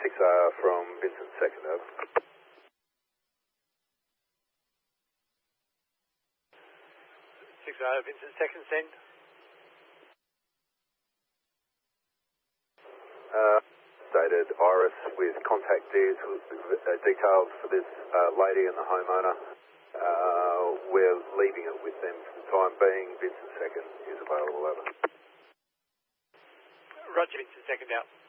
6R from Vincent Second, over. 6R, Vincent Second, send. Stated Iris with contact details for this lady and the homeowner. We're leaving it with them for the time being. Vincent Second is available, over. Roger, Vincent Second out.